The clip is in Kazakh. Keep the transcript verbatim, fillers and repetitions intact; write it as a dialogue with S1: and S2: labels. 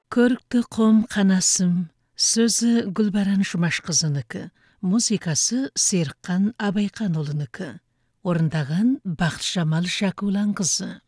S1: Көрікті қом қанасым, сөзі Гүлбаран Жұмашқызынікі, музыкасы Серікқан Абайқанұлынікі. Орындаған Бақытжамал Жакуланқызы.